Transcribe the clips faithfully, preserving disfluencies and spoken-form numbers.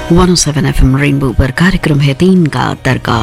One O seven F M rainbow पर कार्यक्रम है तीन का तड़का।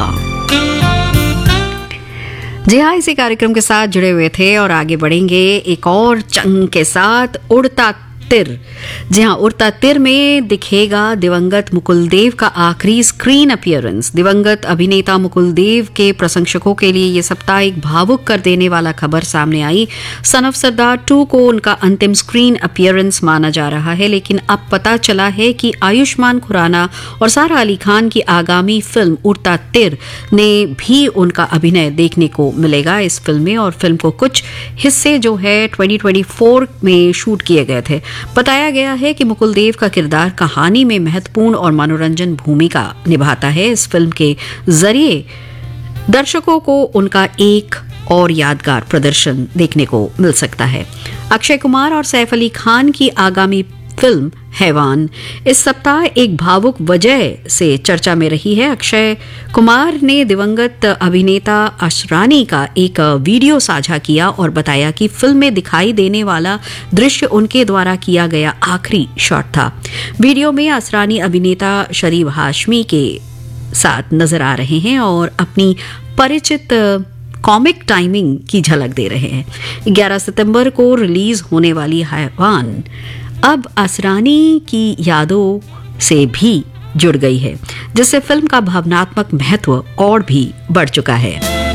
जी हाँ, इसी कार्यक्रम के साथ जुड़े हुए थे और आगे बढ़ेंगे एक और चंग के साथ, उड़ता तिर। जी हाँ, उड़ता तिर में दिखेगा दिवंगत मुकुल देव का आखिरी स्क्रीन अपीयरेंस। दिवंगत अभिनेता मुकुल देव के प्रशंसकों के लिए ये सप्ताह एक भावुक कर देने वाला खबर सामने आई। सन ऑफ सरदार टू को उनका अंतिम स्क्रीन अपीयरेंस माना जा रहा है, लेकिन अब पता चला है कि आयुष्मान खुराना और सारा अली खान की आगामी फिल्म उड़ता तिर ने भी उनका अभिनय देखने को मिलेगा इस फिल्म में। और फिल्म को कुछ हिस्से जो है ट्वेंटी ट्वेंटी फोर में शूट किए गए थे। बताया गया है कि मुकुल देव का किरदार कहानी में महत्वपूर्ण और मनोरंजन भूमिका निभाता है। इस फिल्म के जरिए दर्शकों को उनका एक और यादगार प्रदर्शन देखने को मिल सकता है। अक्षय कुमार और सैफ अली खान की आगामी फिल्म हैवान इस सप्ताह एक भावुक वजह से चर्चा में रही है। अक्षय कुमार ने दिवंगत अभिनेता असरानी का एक वीडियो साझा किया और बताया कि फिल्म में दिखाई देने वाला दृश्य उनके द्वारा किया गया आखिरी शॉट था। वीडियो में असरानी अभिनेता शरीफ हाशमी के साथ नजर आ रहे हैं और अपनी परिचित कॉमिक टाइमिंग की झलक दे रहे हैं। ग्यारह सितंबर को रिलीज होने वाली हैवान अब असरानी की यादों से भी जुड़ गई है, जिससे फिल्म का भावनात्मक महत्व और भी बढ़ चुका है।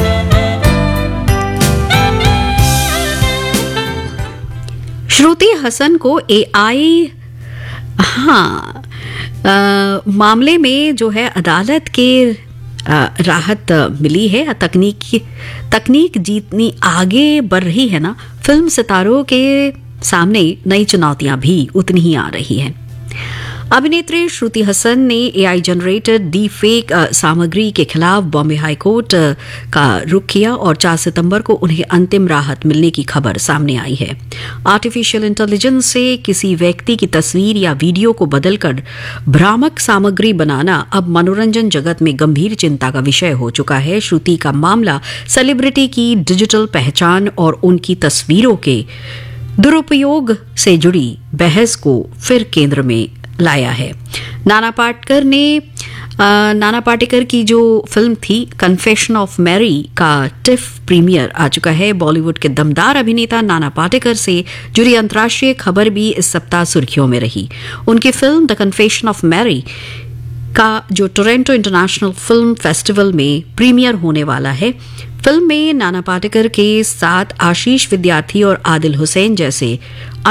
श्रुति हसन को एआई हाँ आ, मामले में जो है अदालत के आ, राहत मिली है। तकनीक तकनीक जितनी आगे बढ़ रही है ना, फिल्म सितारों के सामने नई चुनौतियां भी उतनी ही आ रही हैं। अभिनेत्री श्रुति हसन ने एआई जनरेटेड डी फेक सामग्री के खिलाफ बॉम्बे हाई कोर्ट का रुख किया और चार सितंबर को उन्हें अंतिम राहत मिलने की खबर सामने आई है। आर्टिफिशियल इंटेलिजेंस से किसी व्यक्ति की तस्वीर या वीडियो को बदलकर भ्रामक सामग्री बनाना अब मनोरंजन जगत में गंभीर चिंता का विषय हो चुका है। श्रुति का मामला सेलिब्रिटी की डिजिटल पहचान और उनकी तस्वीरों के दुरुपयोग से जुड़ी बहस को फिर केंद्र में लाया है। नाना पाटेकर ने आ, नाना पाटेकर की जो फिल्म थी कन्फेशन ऑफ मैरी का टिफ प्रीमियर आ चुका है। बॉलीवुड के दमदार अभिनेता नाना पाटेकर से जुड़ी अंतर्राष्ट्रीय खबर भी इस सप्ताह सुर्खियों में रही। उनकी film the confession of Mary का जो टोरंटो इंटरनेशनल फिल्म फेस्टिवल में प्रीमियर होने वाला है। फिल्म में नाना पाटेकर के साथ आशीष विद्यार्थी और आदिल हुसैन जैसे